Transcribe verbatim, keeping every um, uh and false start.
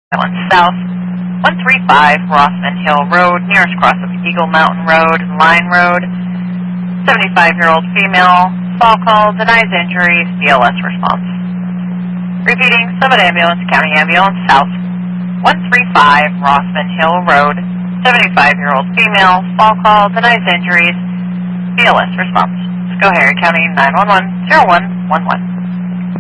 Island South, one three five Rossman Hill Road, nearest cross of Eagle Mountain Road and Line Road. seventy-five-year-old female, fall call, denies injuries, B L S response. Repeating, Summit Ambulance, County Ambulance South, one three five Rossman Hill Road, seventy-five-year-old female, fall call, denies injuries, B L S response. Schoharie County nine one one zero one one one.